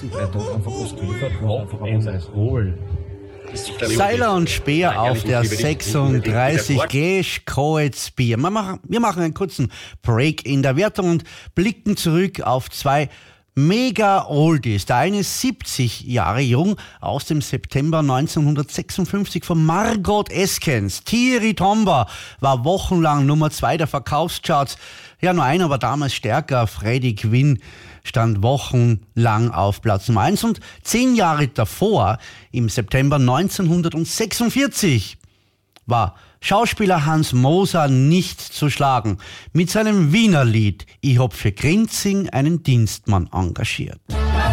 Spitzenbretter einfach was geliefert und einfach auf unser Wohl. Seiler und Speer auf der 36 Kreuz Bier. Wir machen einen kurzen Break in der Wertung und blicken zurück auf zwei Mega-Oldies. Der eine ist 70 Jahre jung, aus dem September 1956 von Margot Eskens. Thierry Tomba war wochenlang Nummer 2 der Verkaufscharts. Ja, nur einer war damals stärker. Freddie Quinn stand wochenlang auf Platz Nummer 1. Und 10 Jahre davor, im September 1946, war Schauspieler Hans Moser nicht zu schlagen. Mit seinem Wiener Lied "Ich hab für Grinzing einen Dienstmann engagiert".